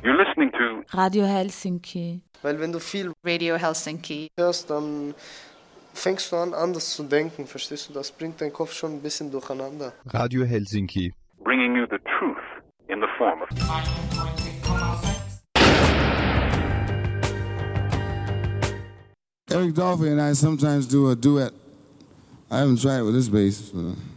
You're listening to Radio Helsinki. Weil wenn du viel Radio Helsinki hörst, dann fängst du an, anders zu denken, verstehst du? Das bringt deinen Kopf schon ein bisschen durcheinander. Radio Helsinki. bringing you the truth in the form of Eric Dolphy and I sometimes do a duet. I haven't tried it with this bass, but